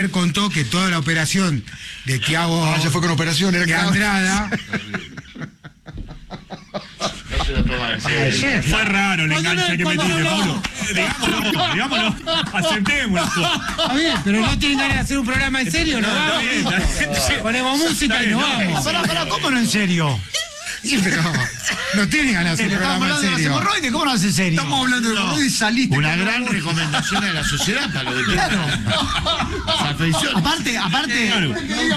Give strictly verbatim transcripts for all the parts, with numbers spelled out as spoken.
River contó que toda la operación de Thiago... Ah, ya fue con operación, era de que Andrada... Fue raro el enganche que metiste, Pablo. Digámoslo, digámoslo, aceptémoslo. Está bien, pero no tienen ganas de hacer un programa en serio, ¿no? Está bien, está bien. Ponemos música y nos vamos. Pará, pará, ¿cómo no en serio? Sí, pero no tienen ganas de hacer un Estamos programa en hablando de las serio. hemorroides, ¿cómo no es en serio? Estamos hablando de no. y saliste. Una gran recomendación a la sociedad para lo de las afeiciones. Aparte, aparte... Claro.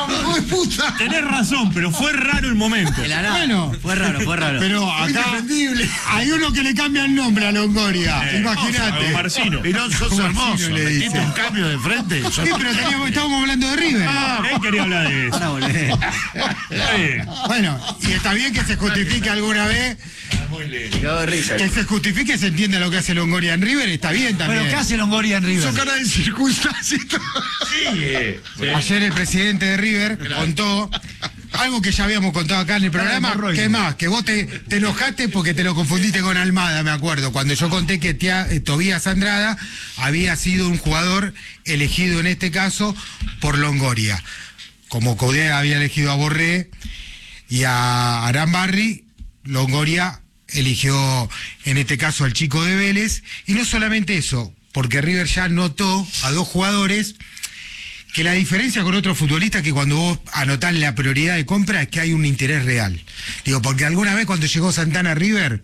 Tenés razón, pero fue raro el momento. Bueno, Fue raro, fue raro. pero acá hay uno que le cambia el nombre a Longoria. Eh, Imagínate. a Marcino. Y no sos Marcino hermoso, le metiste dice. un cambio de frente. Sos... Sí, pero teníamos, estábamos hablando de River. Él quería hablar de eso. Ahora volvé. Está bien. Bueno, y está bien que se justifique alguna vez, Quedó de risa. que se justifique, se entienda lo que hace Longoria en River, está bien también. ¿Pero qué hace Longoria en River? Son cara de circunstancia. Sí, eh. Ayer el presidente de River contó algo que ya habíamos contado acá en el programa. ¿Qué más? Que vos te, te enojaste porque te lo confundiste con Almada, me acuerdo. Cuando yo conté que tía, eh, Tobías Andrada había sido un jugador elegido en este caso por Longoria. Como Coudet había elegido a Borré y a Arambarri, Longoria eligió en este caso al chico de Vélez. Y no solamente eso, porque River ya notó a dos jugadores que la diferencia con otros futbolistas, que cuando vos anotás la prioridad de compra es que hay un interés real. Digo, porque alguna vez cuando llegó Santana a River,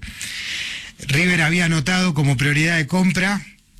River había anotado como prioridad de compra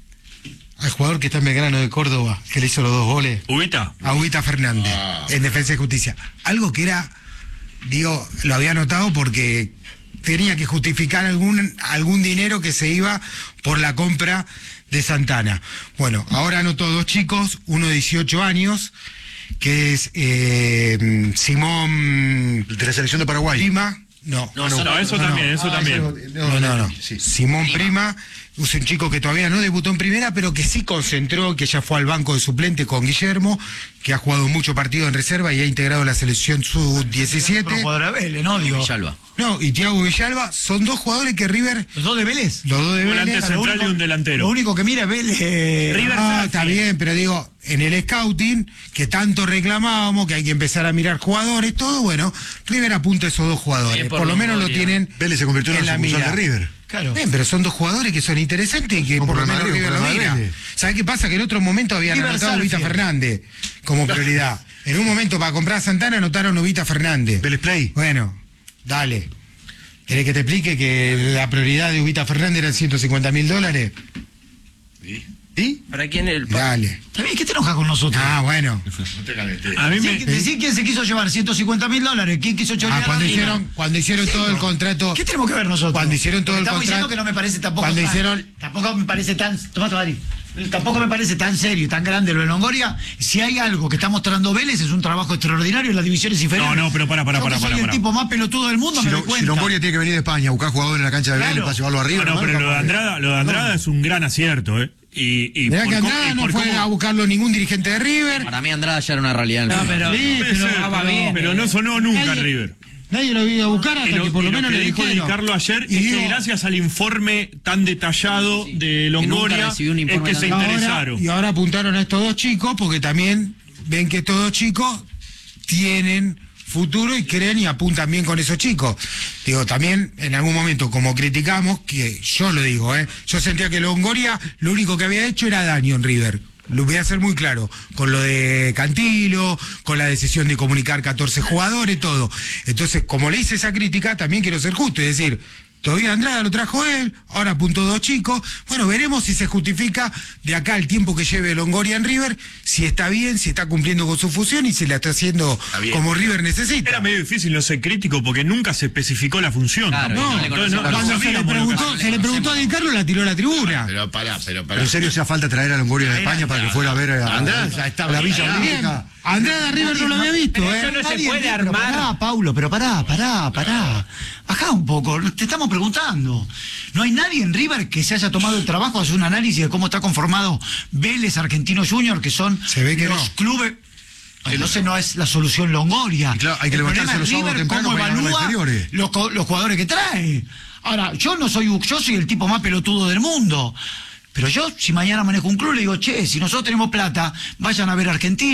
al jugador que está en Belgrano de Córdoba, que le hizo los dos goles. ¿Ubita? A Ubita Fernández, Ah. en Defensa y Justicia. Algo que era, digo, lo había anotado porque tenía que justificar algún, algún dinero que se iba por la compra de Santana. Bueno, ahora anotó dos chicos, uno de dieciocho años, que es eh, Simón... De la selección de Paraguay. Prima. No, No, no, no, eso también, eso también. no, no, no. Sí. Simón Prima es un chico que todavía no debutó en primera, pero que sí concentró, que ya fue al banco de suplente con Guillermo, que ha jugado muchos partidos en reserva y ha integrado la selección sub diecisiete. Pero jugador de Vélez, ¿no? Digo. Villalba. No, y Thiago Villalba son dos jugadores que River, ¿Los dos de Vélez? los dos de Un volante Vélez. central y un delantero. Lo único que mira es Vélez. eh, River Ah, sabe. está bien, pero digo, en el scouting, que tanto reclamábamos, que hay que empezar a mirar jugadores, todo, bueno, River apunta a esos dos jugadores. Bien por, por lo menos lo Longoria. tienen Vélez se convirtió en en una la sucursal mira. de River. Claro. Bien, pero son dos jugadores que son interesantes y que No, por por lo el menos Madrid, River por lo el mira. Madrid. ¿Sabes qué pasa? Que en otro momento habían River anotado a Ubita Salfield. Fernández como prioridad. En un momento para comprar a Santana anotaron a Ubita Fernández. Vélez Play. Bueno, dale. ¿Querés que te explique que la prioridad de Ubita Fernández eran ciento cincuenta mil dólares? ¿Y? ¿Para quién el Dale. ¿Está bien? ¿Qué te enojas con nosotros? Ah, bueno. No te calenté. A mí me... Decí, decí quién se quiso llevar ciento cincuenta mil dólares, quién quiso chorear Ah, a cuando River. hicieron, cuando hicieron todo el contrato. ¿Qué tenemos que ver nosotros? Cuando hicieron todo el Estamos contrato- diciendo que no me parece tampoco Cuando tan, hicieron- tampoco me parece tan, tomá, tomá, Ari. Tampoco me parece tan serio y tan grande lo de Longoria. Si hay algo que está mostrando Vélez es un trabajo extraordinario en las divisiones inferiores. No, no, pero para, para, Yo que para, soy para, el para. tipo más pelotudo del mundo, Si, me lo, doy si cuenta. Longoria tiene que venir de España a buscar jugadores en la cancha de Claro. Vélez para llevarlo arriba. No, no, pero lo de Andrada, lo de Andrada es un gran acierto, ¿eh? Y, y Mirá por que cómo- Andrada y no por fue cómo- a buscarlo ningún dirigente de River. Para mí Andrada ya era una realidad en el No, River. pero, Sí, Puede pero ser, jugaba pero- bien, pero eh. no sonó nunca Nadie- River. Nadie lo vio a buscar hasta Y lo, que por lo y lo menos que le dijo dijeron. Di Carlo ayer Y es digo, que gracias al informe tan detallado Sí, sí. de Que nunca Longoria recibió un es informe que tan se detallado. interesaron. Ahora, y ahora apuntaron a estos dos chicos porque también ven que estos dos chicos tienen futuro y creen y apuntan bien con esos chicos. Digo, también en algún momento, como criticamos, que yo lo digo, ¿eh? Yo sentía que Longoria lo único que había hecho era daño en River. Lo voy a hacer muy claro, con lo de Cantilo, con la decisión de comunicar catorce jugadores, todo. Entonces, como le hice esa crítica, también quiero ser justo y decir, todavía Andrada lo trajo él, ahora apuntó dos chicos. Bueno, veremos si se justifica de acá el tiempo que lleve Longoria en River, si está bien, si está cumpliendo con su función y si la está haciendo bien. como River necesita. Era medio difícil no ser crítico porque nunca se especificó la función. Claro, tampoco. no le Entonces, conocemos. no Cuando se le sabíamos lo que preguntó, hacía. se le preguntó a Di Carlo, la tiró a la tribuna. Pero pará, pero pará. Pero en serio, hacía falta traer a Longoria de España para que fuera a ver a, Andrada ya estaba a la Villa bien. Olímpica. Andrada River no lo había visto, Pero ¿eh? eso no se Nadie- puede pero armar. Pará, Paulo, pero pará, pará, pará. Bajá un poco, te estamos preguntando. No hay nadie en River que se haya tomado el trabajo de hacer un análisis de cómo está conformado Vélez, Argentino Junior, que son Se ve que los no. clubes. Entonces no es la solución Longoria. Y claro, hay que El levantarse problema es los sábados River temprano cómo para ir a ver las evalúa inferiores. los, co- los jugadores que trae. Ahora, yo no soy, yo soy el tipo más pelotudo del mundo. Pero yo, si mañana manejo un club, le digo, che, si nosotros tenemos plata, vayan a ver a Argentina.